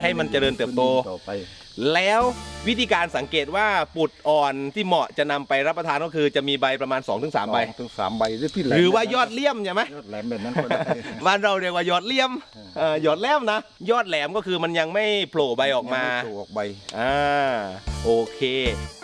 ให้มันเจริญเติบโตต่อไปแล้ววิธีการสังเกตว่าปุดอ่อนที่เหมาะจะนำไปรับประทานก็คือจะมีใบประมาณ 2-3 ใบ 2-3 ใบหรือพี่แหลมหรือว่ายอดเลี่ยมใช่ไหมยอดแหลมแบบนั้นก็ได้บ้านเราเรียกว่ายอดเลี่ยมยอดแหลมนะยอดแหลมก็คือมันยังไม่โผล่ใบออกมาโผล่ออกใบโอเค